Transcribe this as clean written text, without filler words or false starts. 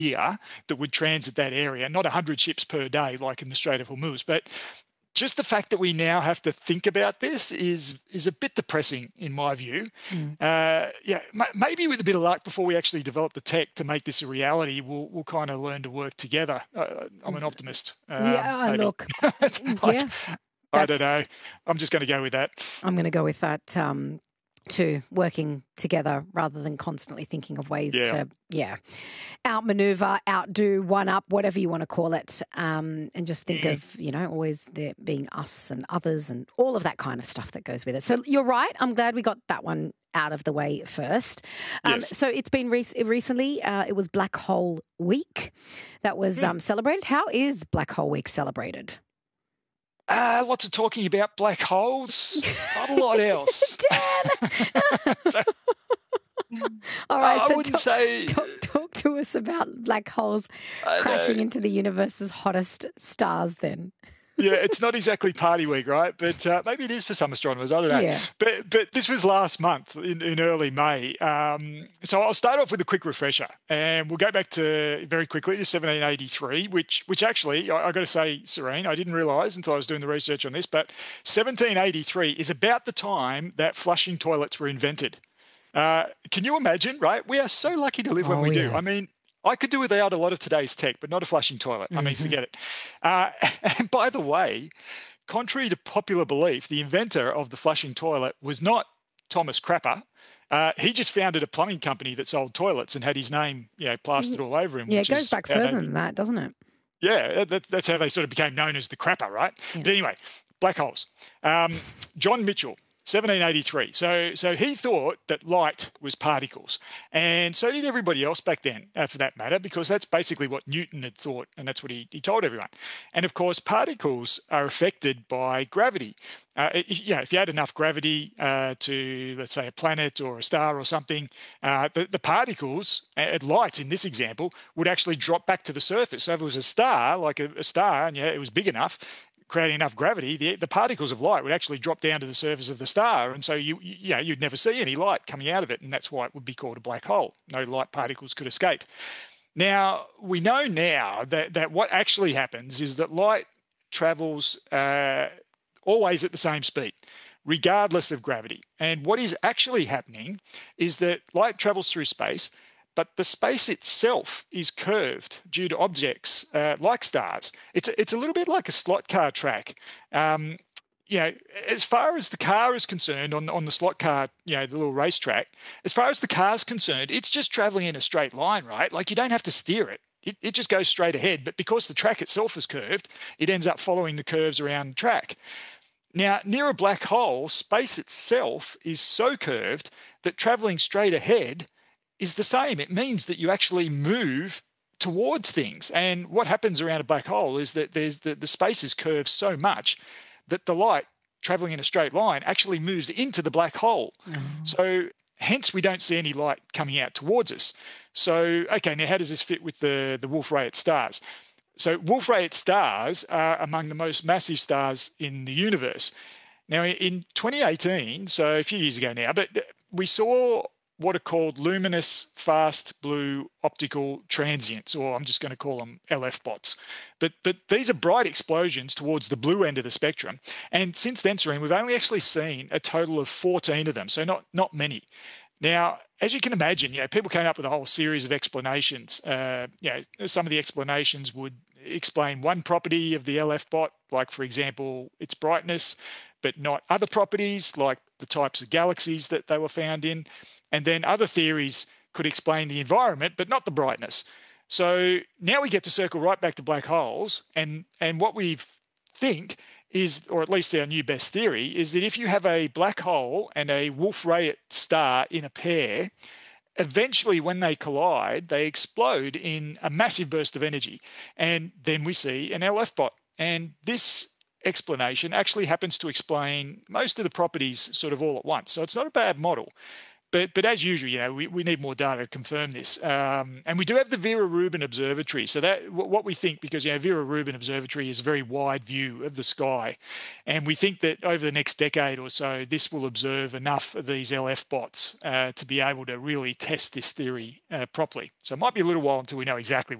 year that would transit that area, not 100 ships per day like in the Strait of Hormuz. But just the fact that we now have to think about this is a bit depressing in my view. Mm. Maybe with a bit of luck, before we actually develop the tech to make this a reality, we'll kind of learn to work together. I'm an optimist. Look, I, I don't know. I'm just going to go with that. I'm going to go with that too, working together rather than constantly thinking of ways to outmaneuver, outdo, one up, whatever you want to call it, and just think of, always there being us and others and all of that kind of stuff that goes with it. So you're right. I'm glad we got that one out of the way first. Yes. So it's been recently, it was Black Hole Week that was celebrated. How is Black Hole Week celebrated? Lots of talking about black holes, not a lot else. Dan! All right, I wouldn't say... Talk to us about black holes crashing into the universe's hottest stars then. Yeah, it's not exactly party week, right? But maybe it is for some astronomers. I don't know. Yeah. But this was last month in early May. So I'll start off with a quick refresher, and we'll go back to very quickly to 1783, which actually I got to say, Serene, I didn't realise until I was doing the research on this, but 1783 is about the time that flushing toilets were invented. Can you imagine? Right? We are so lucky to live when we do. I mean, I could do without a lot of today's tech, but not a flushing toilet. I mean, forget it. And by the way, contrary to popular belief, the inventor of the flushing toilet was not Thomas Crapper. He just founded a plumbing company that sold toilets and had his name, plastered all over him. Yeah, it goes back further than that, doesn't it? Yeah, that's how they sort of became known as the Crapper, right? Yeah. But anyway, black holes. John Mitchell. 1783. So he thought that light was particles, and so did everybody else back then, for that matter, because that's basically what Newton had thought, and that's what he told everyone. And of course, particles are affected by gravity. If you had enough gravity to, let's say, a planet or a star or something, the particles, light in this example, would actually drop back to the surface. So if it was a star, like a star, and it was big enough, creating enough gravity, the particles of light would actually drop down to the surface of the star, and so you'd never see any light coming out of it, and that's why it would be called a black hole. No light particles could escape. Now, we know now that what actually happens is that light travels always at the same speed, regardless of gravity. And what is actually happening is that light travels through space, but the space itself is curved due to objects like stars. It's a little bit like a slot car track. As far as the car is concerned, on the slot car, the little racetrack, as far as the car's concerned, it's just traveling in a straight line, right? Like you don't have to steer it. It just goes straight ahead. But because the track itself is curved, it ends up following the curves around the track. Now, near a black hole, space itself is so curved that traveling straight ahead is the same. It means that you actually move towards things. And what happens around a black hole is that the space is curved so much that the light traveling in a straight line actually moves into the black hole. So hence we don't see any light coming out towards us. So, okay, now how does this fit with the Wolf-Rayet stars? So Wolf-Rayet stars are among the most massive stars in the universe. Now, in 2018, so a few years ago now, but we saw what are called luminous fast blue optical transients, or I'm just going to call them LF-bots. But these are bright explosions towards the blue end of the spectrum. And since then, Serene, we've only actually seen a total of 14 of them, so not many. Now, as you can imagine, people came up with a whole series of explanations. Some of the explanations would explain one property of the LF-bot, like, for example, its brightness, but not other properties, like the types of galaxies that they were found in. And then other theories could explain the environment, but not the brightness. So now we get to circle right back to black holes. And what we think is, or at least our new best theory, is that if you have a black hole and a Wolf-Rayet star in a pair, eventually when they collide, they explode in a massive burst of energy. And then we see an LF-bot. And this explanation actually happens to explain most of the properties sort of all at once. So it's not a bad model. but as usual, we need more data to confirm this. And we do have the Vera Rubin Observatory. So that what we think, because Vera Rubin Observatory is a very wide view of the sky, and we think that over the next decade or so, this will observe enough of these LF bots to be able to really test this theory properly. So it might be a little while until we know exactly